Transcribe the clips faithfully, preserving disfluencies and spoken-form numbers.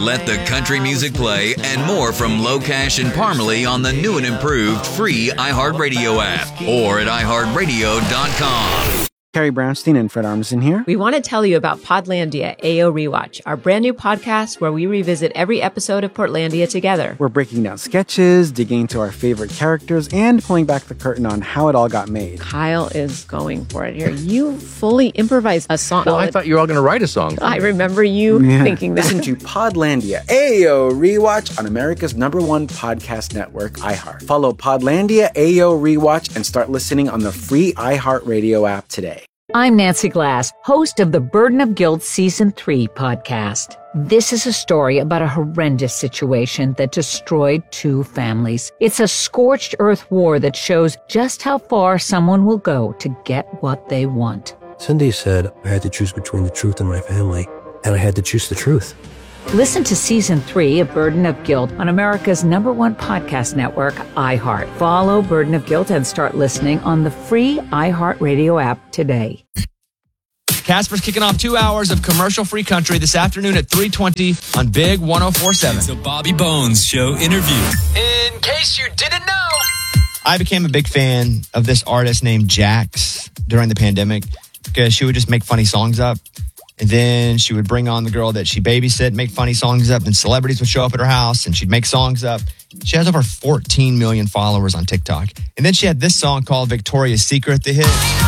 Let the country music play and more from Locash and Parmalee on the new and improved free iHeartRadio app or at i heart radio dot com. Carrie Brownstein and Fred Armisen here. We want to tell you about Podlandia A O Rewatch, our brand new podcast where we revisit every episode of Portlandia together. We're breaking down sketches, digging into our favorite characters, and pulling back the curtain on how it all got made. Kyle is going for it here. You fully improvised a song. Well, I thought you were all going to write a song. I remember you yeah. thinking that. Listen to Podlandia A O Rewatch on America's number one podcast network, iHeart. Follow Podlandia A O Rewatch and start listening on the free iHeartRadio app today. I'm Nancy Glass, host of the Burden of Guilt Season three podcast. This is a story about a horrendous situation that destroyed two families. It's a scorched earth war that shows just how far someone will go to get what they want. Cindy said I had to choose between the truth and my family, and I had to choose the truth. Listen to Season three of Burden of Guilt on America's number one podcast network, iHeart. Follow Burden of Guilt and start listening on the free iHeartRadio app today. Casper's kicking off two hours of commercial-free country this afternoon at three twenty on Big one oh four seven. It's a Bobby Bones Show interview. In case you didn't know, I became a big fan of this artist named Jax during the pandemic because she would just make funny songs up. And then she would bring on the girl that she babysit, make funny songs up, and celebrities would show up at her house, and she'd make songs up. She has over fourteen million followers on TikTok. And then she had this song called Victoria's Secret that hit.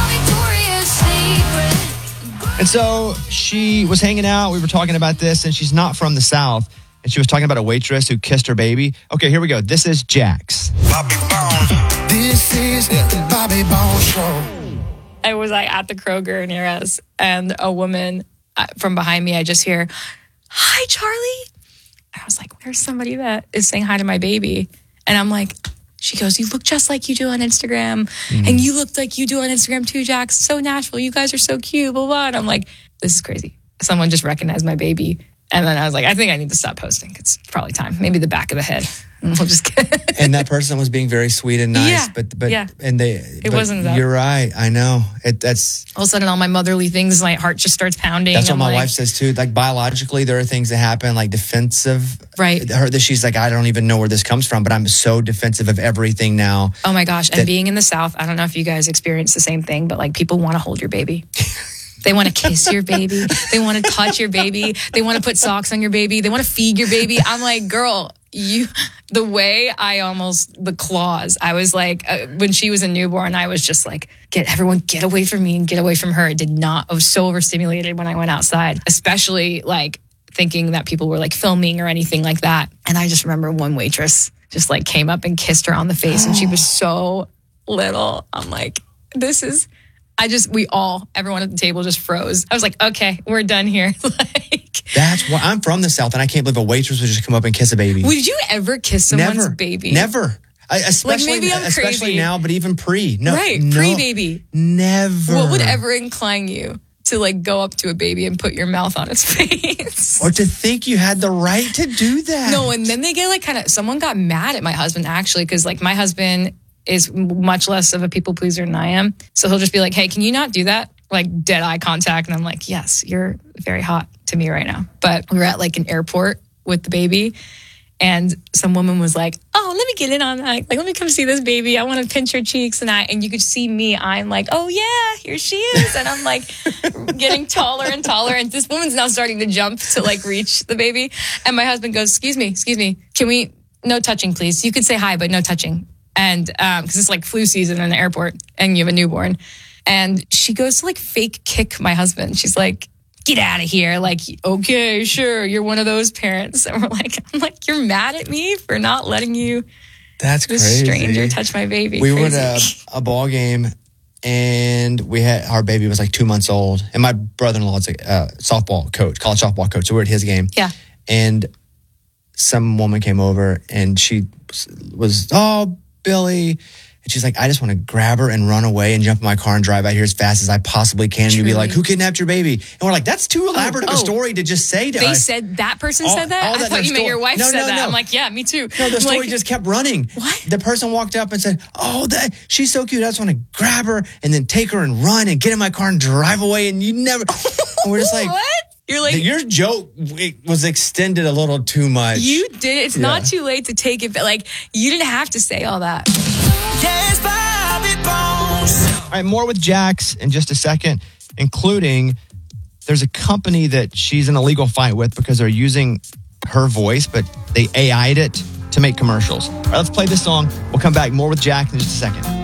And so she was hanging out. We were talking about this, and she's not from the South. And she was talking about a waitress who kissed her baby. Okay, here we go. This is Jax. Bobby Bones. This is the Bobby Bones Show. I was like at the Kroger near us, and a woman from behind me, I just hear, "Hi, Charlie." And I was like, "Where's somebody that is saying hi to my baby?" And I'm like, she goes, "You look just like you do on Instagram. Mm-hmm. And you look like you do on Instagram too, Jax. So Nashville. You guys are so cute, blah, blah." And I'm like, this is crazy. Someone just recognized my baby. And then I was like, I think I need to stop posting. It's probably time. Maybe the back of the head. And we'll just get And that person was being very sweet and nice. Yeah, but but yeah. and they It but wasn't that. You're right. I know. It that's all of a sudden all my motherly things, my heart just starts pounding. That's what I'm my like, wife says too. Like biologically, there are things that happen, like defensive. Right. Her that she's like, I don't even know where this comes from, but I'm so defensive of everything now. Oh my gosh. that, And being in the South, I don't know if you guys experience the same thing, but like people want to hold your baby. They want to kiss your baby. They want to touch your baby. They want to put socks on your baby. They want to feed your baby. I'm like, girl, you, the way I almost, the claws, I was like, uh, when she was a newborn, I was just like, get everyone, get away from me and get away from her. It did not, I was so overstimulated when I went outside, especially like thinking that people were like filming or anything like that. And I just remember one waitress just like came up and kissed her on the face and she was so little. I'm like, this is... I just, we all, everyone at the table just froze. I was like, okay, we're done here. Like, that's why I'm from the South, and I can't believe a waitress would just come up and kiss a baby. Would you ever kiss someone's Never. baby? Never. I, especially, like maybe I'm especially crazy. now, but even pre. No, right, no, pre-baby. Never. What would ever incline you to like go up to a baby and put your mouth on its face? Or to think you had the right to do that? No, and then they get like kind of, someone got mad at my husband actually, because like my husband is much less of a people pleaser than I am. So he'll just be like, hey, can you not do that? Like dead eye contact. And I'm like, yes, you're very hot to me right now. But we were at like an airport with the baby and some woman was like, oh, let me get in on that. Like, let me come see this baby. I want to pinch her cheeks. And I, and you could see me, I'm like, oh yeah, here she is. And I'm like getting taller and taller. And this woman's now starting to jump to like reach the baby. And my husband goes, excuse me, excuse me. Can we, no touching, please. You could say hi, but no touching. And um, because it's like flu season in the airport and you have a newborn. And she goes to like fake kick my husband. She's like, get out of here. Like, okay, sure. You're one of those parents. And we're like, I'm like, you're mad at me for not letting you, That's this crazy. stranger touch my baby. We crazy. were at a, a ball game and we had, our baby was like two months old. And my brother-in-law's a uh, softball coach, college softball coach. So we we're at his game. Yeah. And some woman came over and she was, oh, Billy. And she's like, I just want to grab her and run away and jump in my car and drive out here as fast as I possibly can. And you'd be like, who kidnapped your baby? And we're like, that's too elaborate oh, of a oh. story to just say to They us. said that person all, said that? all I that thought you meant story. your wife no, said no, that. no. I'm like, yeah, me too. No, the I'm story like, just kept running. What? The person walked up and said, oh, that she's so cute. I just want to grab her and then take her and run and get in my car and drive away. And you never, and we're just like, what? You're like, your joke it was extended a little too much. You did. It's yeah. not too late to take it, but like, you didn't have to say all that. Yes, Bobby Bones. All right, more with Jax in just a second, including there's a company that she's in a legal fight with because they're using her voice, but they A I'd it to make commercials. All right, let's play this song. We'll come back more with Jax in just a second.